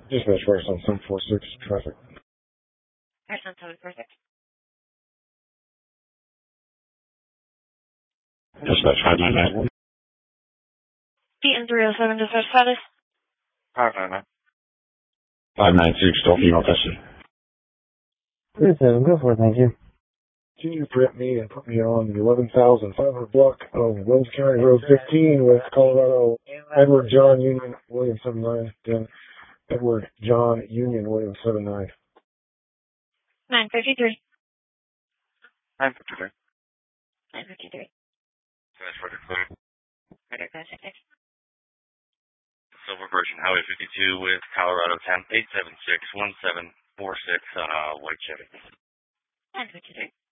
Dispatch West on 746 traffic. West on 746. Dispatch 599. BN307 dispatch status. 599. 596, still female tested. 37, go for it, thank you. Can you prep me and put me on the 11,500 block of Williams County Road 15 with Colorado Edward John Union Williams 79, then Edward John Union Williams 79. 953. 953. 953. That's for the clear. Frederick 966. Silver Virgin Highway 52 with Colorado 10 876 1746 on a white Chevy. 953.